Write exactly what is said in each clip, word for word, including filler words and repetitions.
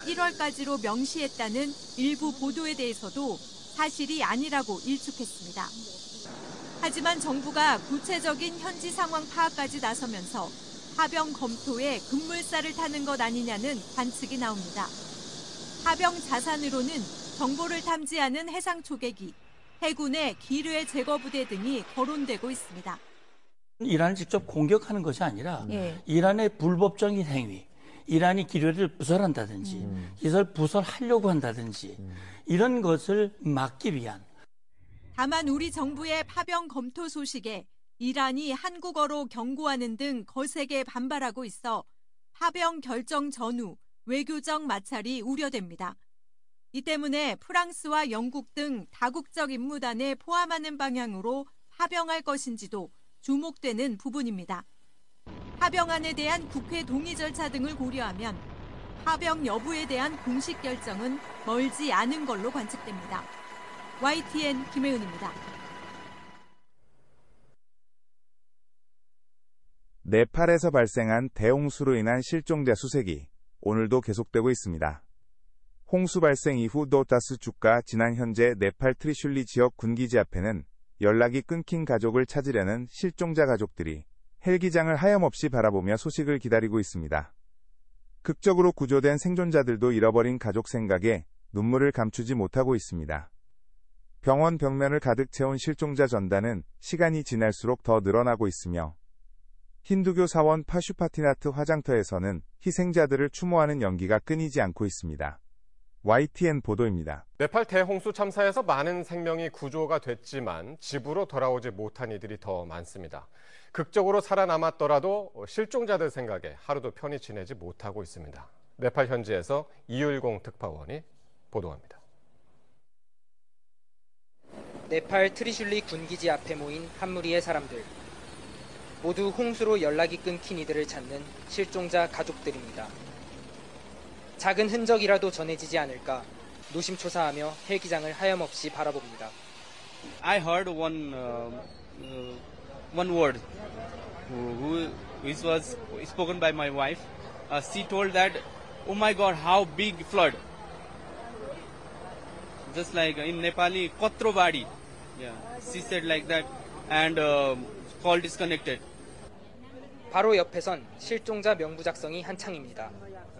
일월까지로 명시했다는 일부 보도에 대해서도 사실이 아니라고 일축했습니다. 하지만 정부가 구체적인 현지 상황 파악까지 나서면서 파병 검토에 급물살을 타는 것 아니냐는 관측이 나옵니다. 파병 자산으로는 정보를 탐지하는 해상 초계기, 해군의 기뢰 제거 부대 등이 거론되고 있습니다. 이란을 직접 공격하는 것이 아니라 예. 이란의 불법적인 행위, 이란이 기뢰를 부설한다든지 음. 이걸 부설하려고 한다든지 음. 이런 것을 막기 위한. 다만 우리 정부의 파병 검토 소식에 이란이 한국어로 경고하는 등 거세게 반발하고 있어 파병 결정 전후 외교적 마찰이 우려됩니다. 이 때문에 프랑스와 영국 등 다국적 임무단에 포함하는 방향으로 파병할 것인지도 주목되는 부분입니다. 파병안에 대한 국회 동의 절차 등을 고려하면 파병 여부에 대한 공식 결정은 멀지 않은 걸로 관측됩니다. 와이티엔 김혜은입니다. 네팔에서 발생한 대홍수로 인한 실종자 수색이 오늘도 계속되고 있습니다. 홍수 발생 이후 도타스 주가 지난 현재 네팔 트리슐리 지역 군기지 앞에는 연락이 끊긴 가족을 찾으려는 실종자 가족들이 헬기장을 하염없이 바라보며 소식을 기다리고 있습니다. 극적으로 구조된 생존자들도 잃어버린 가족 생각에 눈물을 감추지 못하고 있습니다. 병원 벽면을 가득 채운 실종자 전단은 시간이 지날수록 더 늘어나고 있으며 힌두교 사원 파슈파티나트 화장터에서는 희생자들을 추모하는 연기가 끊이지 않고 있습니다. 와이티엔 보도입니다. 네팔 대홍수 참사에서 많은 생명이 구조가 됐지만 집으로 돌아오지 못한 이들이 더 많습니다. 극적으로 살아남았더라도 실종자들 생각에 하루도 편히 지내지 못하고 있습니다. 네팔 현지에서 이율공 특파원이 보도합니다. 네팔 트리슐리 군기지 앞에 모인 한 무리의 사람들. 모두 홍수로 연락이 끊긴 이들을 찾는 실종자 가족들입니다. 작은 흔적이라도 전해지지 않을까 노심초사하며 헬기장을 하염없이 바라봅니다. I heard one uh, uh, one word, who, which was spoken by my wife. Uh, she told that, "Oh my God, how big flood!" Just like in Nepali, "Kotro badi." Yeah, she said like that, and uh, call disconnected. 바로 옆에선 실종자 명부 작성이 한창입니다.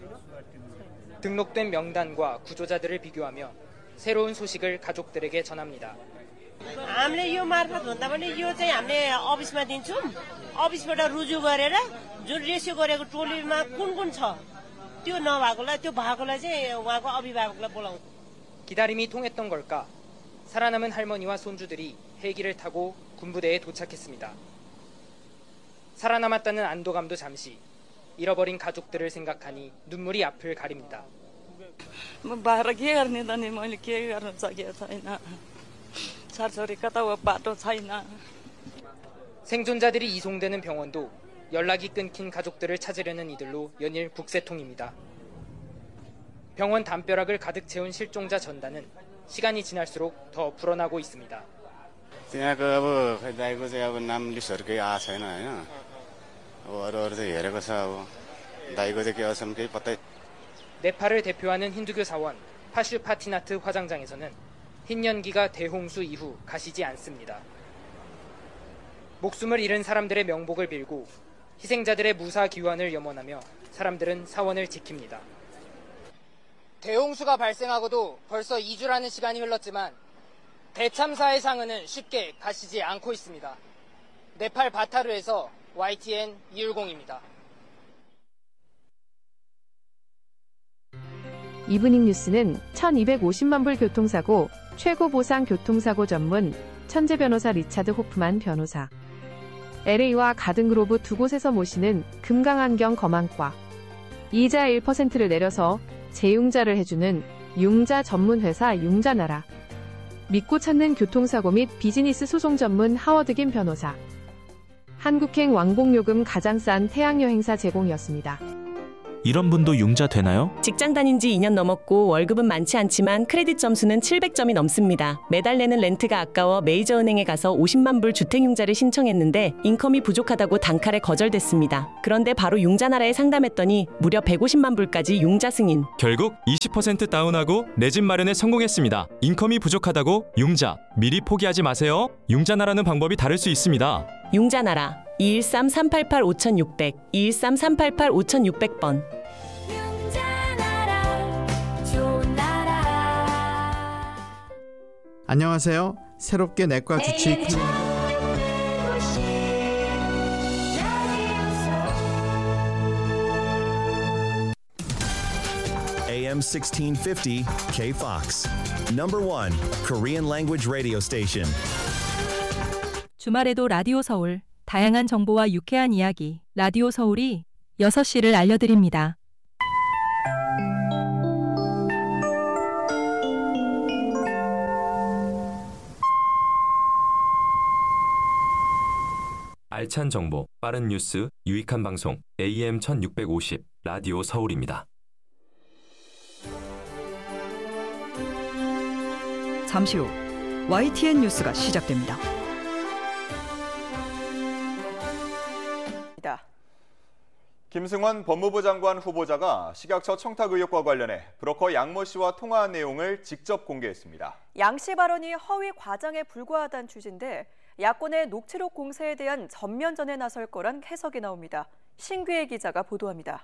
등록된 명단과 구조자들을 비교하며 새로운 소식을 가족들에게 전합니다. हामीले यो मार्फत भन्दा पनि यो चाहिँ हामीले अफिसमा दिन्छौँ. अफिसबाट रुजु गरेर जुन रेसियो गरेको टोलीमा कुन कुन छ त्यो नभएकोलाई त्यो भएकोलाई चाहिँ उहाँको अभिभावकलाई बोलाउँछ. 기다림이 통했던 걸까? 살아남은 할머니와 손주들이 헬기를 타고 군부대에 도착했습니다. 살아남았다는 안도감도 잠시, 잃어버린 가족들을 생각하니 눈물이 앞을 가립니다. बाह्र के गर्ने त नि मैले के गर्न सकेको छैन. छोरी कता बाटो छैन. 생존자들이 이송되는 병원도 연락이 끊긴 가족들을 찾으려는 이들로 연일 북새통입니다. 병원 담벼락을 가득 채운 실종자 전단은 시간이 지날수록 더 불어나고 있습니다. त्यहाँको अब खै दाइको चाहिँ अब नाम लिस्टहरू केही आएको छैन होइन. अब अरू अरू चाहिँ हेरेको छ. अब दाइको चाहिँ के अछन् केही पत्तै. 네팔을 대표하는 힌두교 사원 파슈파티나트 화장장에서는 흰 연기가 대홍수 이후 가시지 않습니다. 목숨을 잃은 사람들의 명복을 빌고 희생자들의 무사 귀환을 염원하며 사람들은 사원을 지킵니다. 대홍수가 발생하고도 벌써 이 주라는 시간이 흘렀지만 대참사의 상흔은 쉽게 가시지 않고 있습니다. 네팔 바타르에서 와이티엔 이율공입니다. 이브닝 뉴스는 천이백오십만 불 교통사고, 최고 보상 교통사고 전문 천재 변호사 리차드 호프만 변호사, 엘에이와 가든그로브 두 곳에서 모시는 금강안경 검안과, 이자 일 퍼센트를 내려서 재융자를 해주는 융자 전문 회사 융자나라, 믿고 찾는 교통사고 및 비즈니스 소송 전문 하워드김 변호사, 한국행 왕복요금 가장 싼 태양여행사 제공이었습니다. 이런 분도 융자 되나요? 직장 다닌 지 이 년 넘었고 월급은 많지 않지만 크레딧 점수는 칠백 점이 넘습니다. 매달 내는 렌트가 아까워 메이저은행에 가서 오십만 불 주택융자를 신청했는데 인컴이 부족하다고 단칼에 거절됐습니다. 그런데 바로 융자나라에 상담했더니 무려 백오십만 불까지 융자 승인. 결국 이십 퍼센트 다운하고 내 집 마련에 성공했습니다. 인컴이 부족하다고 융자, 미리 포기하지 마세요. 융자나라는 방법이 다를 수 있습니다. 융자나라 이일삼 삼팔팔 오육백 번 이일삼 삼팔팔 오육백 번. 안녕하세요. 새롭게 내과 주치 클리닉 에이엠 sixteen fifty K-Fox. Number one Korean language radio station. 주말에도 라디오 서울. 다양한 정보와 유쾌한 이야기. 라디오 서울이 여섯 시를 알려드립니다. 알찬 정보, 빠른 뉴스, 유익한 방송 에이엠 천육백오십 라디오 서울입니다. 잠시 후 와이티엔 뉴스가 시작됩니다. 김승원 법무부 장관 후보자가 식약처 청탁 의혹과 관련해 브로커 양모 씨와 통화한 내용을 직접 공개했습니다. 양 씨 발언이 허위 과장에 불과하다는 취지인데 야권의 녹취록 공세에 대한 전면전에 나설 거란 해석이 나옵니다. 신규혜 기자가 보도합니다.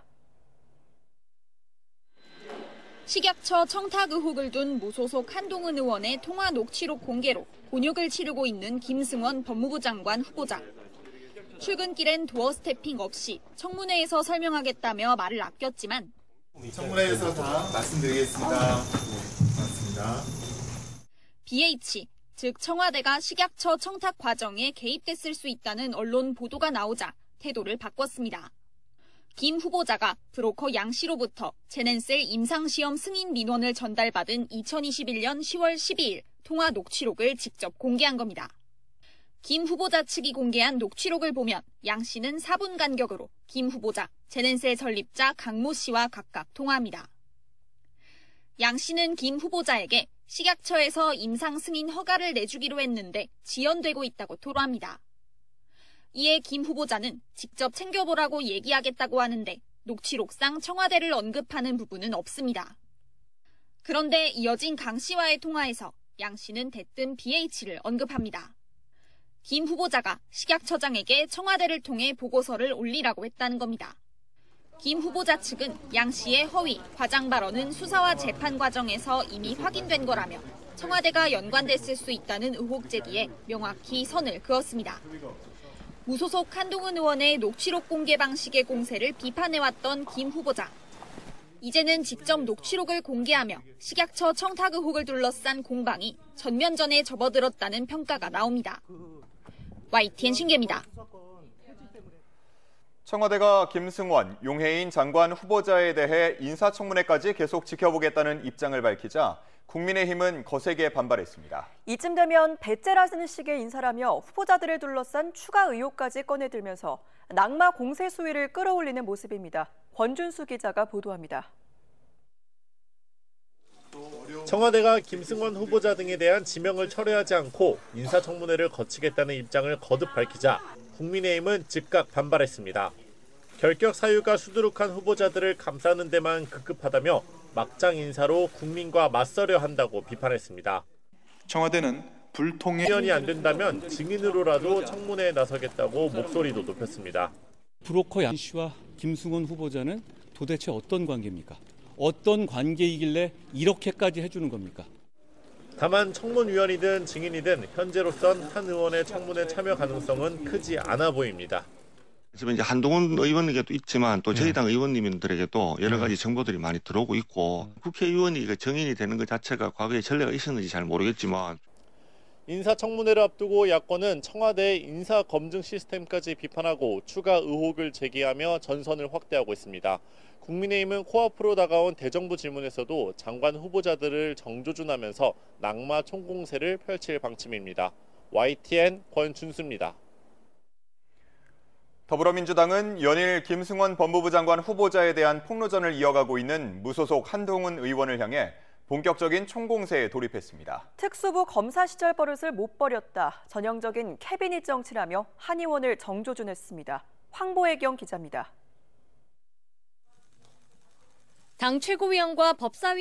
식약처 청탁 의혹을 둔 무소속 한동훈 의원의 통화 녹취록 공개로 곤욕을 치르고 있는 김승원 법무부 장관 후보자. 출근길엔 도어 스태핑 없이 청문회에서 설명하겠다며 말을 아꼈지만 청문회에서 다 말씀드리겠습니다. 맞습니다. 비에이치, 즉 청와대가 식약처 청탁 과정에 개입됐을 수 있다는 언론 보도가 나오자 태도를 바꿨습니다. 김 후보자가 브로커 양 씨로부터 제넨셀 임상시험 승인 민원을 전달받은 이천이십일 년 시월 십이일 통화 녹취록을 직접 공개한 겁니다. 김 후보자 측이 공개한 녹취록을 보면 양 씨는 사 분 간격으로 김 후보자, 제넨셀 설립자 강모 씨와 각각 통화합니다. 양 씨는 김 후보자에게 식약처에서 임상 승인 허가를 내주기로 했는데 지연되고 있다고 토로합니다. 이에 김 후보자는 직접 챙겨보라고 얘기하겠다고 하는데 녹취록상 청와대를 언급하는 부분은 없습니다. 그런데 이어진 강 씨와의 통화에서 양 씨는 대뜸 비에이치를 언급합니다. 김 후보자가 식약처장에게 청와대를 통해 보고서를 올리라고 했다는 겁니다. 김 후보자 측은 양 씨의 허위, 과장 발언은 수사와 재판 과정에서 이미 확인된 거라며 청와대가 연관됐을 수 있다는 의혹 제기에 명확히 선을 그었습니다. 무소속 한동훈 의원의 녹취록 공개 방식의 공세를 비판해왔던 김 후보자. 이제는 직접 녹취록을 공개하며 식약처 청탁 의혹을 둘러싼 공방이 전면전에 접어들었다는 평가가 나옵니다. 와이티엔 신계입니다. 청와대가 김승원, 용해인 장관 후보자에 대해 인사청문회까지 계속 지켜보겠다는 입장을 밝히자 국민의힘은 거세게 반발했습니다. 이쯤 되면 배째라는 식의 인사라며 후보자들을 둘러싼 추가 의혹까지 꺼내들면서 낙마 공세 수위를 끌어올리는 모습입니다. 권준수 기자가 보도합니다. 청와대가 김승원 후보자 등에 대한 지명을 철회하지 않고 인사청문회를 거치겠다는 입장을 거듭 밝히자 국민의힘은 즉각 반발했습니다. 결격 사유가 수두룩한 후보자들을 감싸는 데만 급급하다며 막장 인사로 국민과 맞서려 한다고 비판했습니다. 청와대는 불통의 의견이 안 된다면 증인으로라도 청문회에 나서겠다고 목소리도 높였습니다. 브로커 양 씨와 김승원 후보자는 도대체 어떤 관계입니까? 어떤 관계이길래 이렇게까지 해주는 겁니까? 다만 청문위원이든 증인이든 현재로선 한 의원의 청문회 참여 가능성은 크지 않아 보입니다. 지금 이제 한동훈 의원에게도 있지만 또 저희 당 의원님들에게도 여러 가지 정보들이 많이 들어오고 있고 국회의원이 정인이 되는 것 자체가 과거에 전례가 있었는지 잘 모르겠지만 인사청문회를 앞두고 야권은 청와대의 인사검증 시스템까지 비판하고 추가 의혹을 제기하며 전선을 확대하고 있습니다. 국민의힘은 코앞으로 다가온 대정부 질문에서도 장관 후보자들을 정조준하면서 낙마 총공세를 펼칠 방침입니다. 와이티엔 권준수입니다. 더불어민주당은 연일 김승원 법무부 장관 후보자에 대한 폭로전을 이어가고 있는 무소속 한동훈 의원을 향해 본격적인 총공세에 돌입했습니다. 특수부 검사 시절 버릇을 못 버렸다. 전형적인 캐비닛 정치라며 한 의원을 정조준했습니다. 황보혜경 기자입니다. 당 최고위원과 법사위